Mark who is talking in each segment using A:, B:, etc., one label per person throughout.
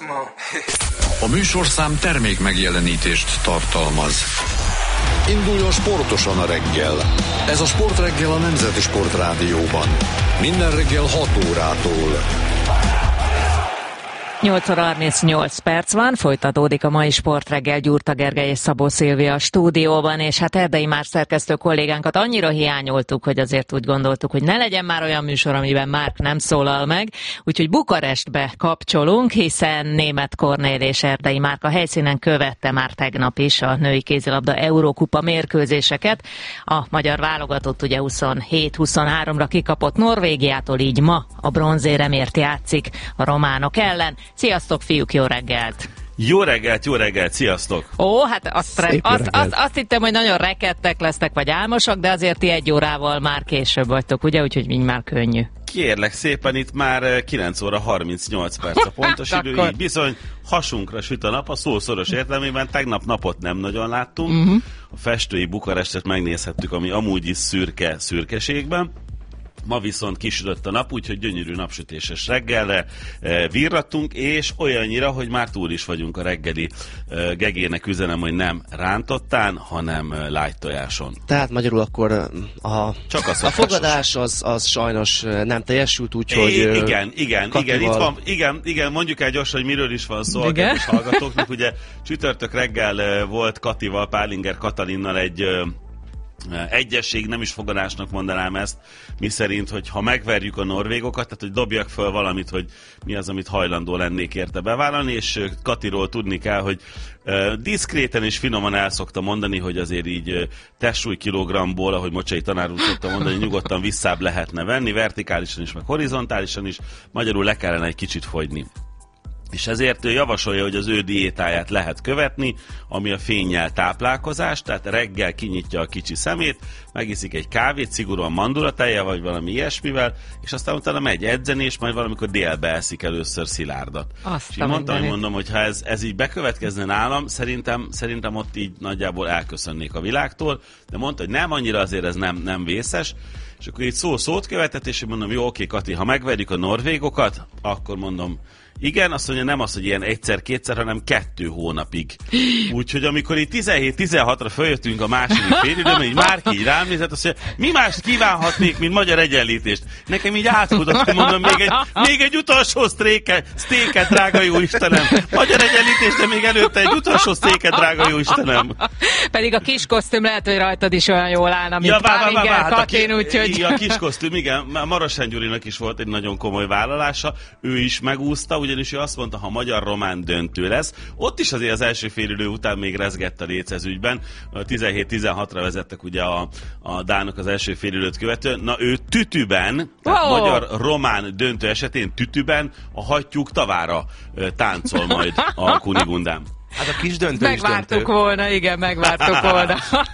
A: A műsorszám termék megjelenítést tartalmaz. Induljon sportosan a reggel. Ez a Sportreggel a Nemzeti Sportrádióban. Minden reggel 6 órától.
B: 8 óra 38 perc van, folytatódik a mai Sportreggel. Gyurta Gergely és Szabó Szilvia a stúdióban, és hát Erdei Márk szerkesztő kollégánkat annyira hiányoltuk, hogy azért úgy gondoltuk, hogy ne legyen már olyan műsor, amiben Márk nem szólal meg, úgyhogy Bukarestbe kapcsolunk, hiszen Németh Kornél és Erdei Márk a helyszínen követte már tegnap is a női kézilabda Eurókupa mérkőzéseket. A magyar válogatott ugye 27-23-ra kikapott Norvégiától, így ma a bronzéremért játszik a románok ellen. Sziasztok, fiúk, jó reggelt!
C: Jó reggelt, sziasztok!
B: Ó, hát azt hittem, hogy nagyon rekedtek lesznek, vagy álmosak, de azért ti 1 órával már később vagytok, ugye? Úgyhogy így már könnyű.
C: Kérlek szépen, itt már 9 óra 38 perc a pontos idő, így bizony hasunkra süt a nap, a szó szoros értelmében. Tegnap napot nem nagyon láttunk, A festői Bukarestet megnézhettük, ami amúgy is szürkeségben. Ma viszont kisütött a nap, úgyhogy gyönyörű napsütéses reggelre virrattunk, és olyannyira, hogy már túl is vagyunk a reggeli gegének üzenem, hogy nem rántottán, hanem light tojáson.
D: Tehát magyarul akkor a fogadás az sajnos nem teljesült, úgyhogy...
C: Igen, itt van, igen, mondjuk el gyorsan, hogy miről is van szó a kedves hallgatóknak. Ugye csütörtök reggel volt Katival, Pálinger Katalinnal egy egyesség, nem is fogadásnak mondanám ezt, miszerint, hogy ha megverjük a norvégokat, tehát hogy dobjak föl valamit, hogy mi az, amit hajlandó lennék érte bevállalni, és Katiról tudni kell, hogy diszkréten és finoman el szokta mondani, hogy azért így testsúly kilogramból, ahogy Mocsai tanár úr szokta mondani, nyugodtan visszább lehetne venni, vertikálisan is, meg horizontálisan is, magyarul le kellene egy kicsit fogyni. És ezért ő javasolja, hogy az ő diétáját lehet követni, ami a fénnyel táplálkozás, tehát reggel kinyitja a kicsi szemét, megiszik egy kávét, szigorúan mandulatejjel, vagy valami ilyesmivel, és aztán utána megy edzeni, és majd valamikor délbe eszik először szilárdat. És így mondom, hogy ha ez így bekövetkezne nálam, szerintem ott így nagyjából elköszönnék a világtól, de mondta, hogy nem, annyira azért ez nem vészes, és akkor így szót követett, és én mondom, jó, oké, Kati, ha megverjük a norvégokat, akkor mondom, igen, azt mondja, nem az, hogy ilyen egyszer-kétszer, hanem 2 hónapig. Úgyhogy amikor itt 17-16-ra följöttünk a második félidőben, így Márki így rám nézett, azt mondja, mi mást kívánhatnék, mint magyar egyenlítést? Nekem így átfutott, mondom, még egy utolsó sztéket, drága jó Istenem. Magyar egyenlítést, de még előtte egy utolsó sztéket, drága jó Istenem.
B: Pedig a kis kosztüm lehet, hogy rajtad is olyan jól állna, mint Pálinger Katin, úgyhogy...
C: A kis kosztüm, igen. Marosán Gyurinak is volt egy nagyon komoly vállalása. Ő is megúszta, ugyanis ő azt mondta, ha magyar-román döntő lesz, ott is azért az első félidő után még rezgett a léc ez ügyben. 17-16-ra vezettek ugye a dánok az első félidőt követően. Na ő tütüben, tehát magyar-román döntő esetén tütüben a hattyúk tavára táncol majd a Kunigundán.
D: Hát a kis döntő
B: megvártuk volna, igen, megvártuk volna.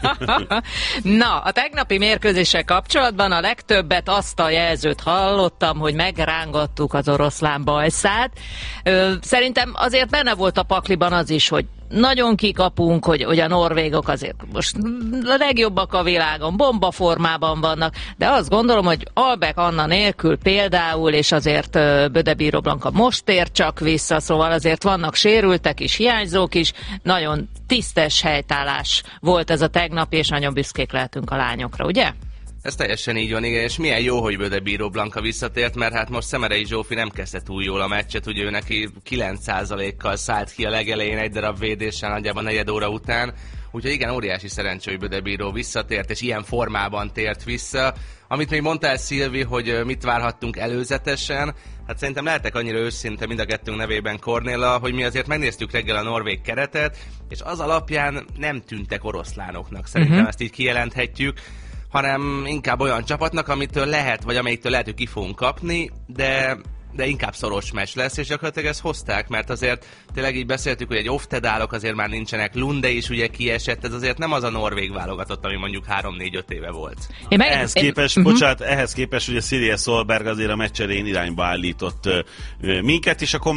B: Na, a tegnapi mérkőzéssel kapcsolatban a legtöbbet azt a jelzőt hallottam, hogy megrángattuk az oroszlán bajszát. Szerintem azért benne volt a pakliban az is, hogy nagyon kikapunk, hogy a norvégok azért most a legjobbak a világon, bombaformában vannak, de azt gondolom, hogy Albek Anna nélkül például, és azért Böde Bíró Blanka most tér csak vissza, szóval azért vannak sérültek is, hiányzók is, nagyon tisztes helytállás volt ez a tegnapi, és nagyon büszkék lehetünk a lányokra, ugye?
E: Ez teljesen így van, igen, és milyen jó, hogy Böde Bíró Blanka visszatért, mert hát most Szemerei Zsófi nem kezdte túl jól a meccset, ugye ő neki 9%-kal szállt ki a legelején egy darab védéssel, nagyjából 4 óra után, úgyhogy igen, óriási szerencsé, hogy Böde Bíró visszatért, és ilyen formában tért vissza. Amit még mondtál, Szilvi, hogy mit várhattunk előzetesen, hát szerintem lehetek annyira őszinte mind a kettőnk nevében Kornéllal, hogy mi azért megnéztük reggel a norvég keretet, és az alapján nem tűntek oroszlánoknak, szerintem ezt így kijelenthetjük, hanem inkább olyan csapatnak, amitől lehet, vagy amelyiktől lehet, hogy ki fogunk kapni, de inkább szoros meccs lesz, és gyakorlatilag ezt hozták, mert azért tényleg így beszéltük, hogy egy Oftedálok azért már nincsenek, Lunde is ugye kiesett, ez azért nem az a norvég válogatott, ami mondjuk 3-4-5 éve volt.
C: Ehhez képest ugye Silje Solberg azért a meccs elején irányba állított minket is, a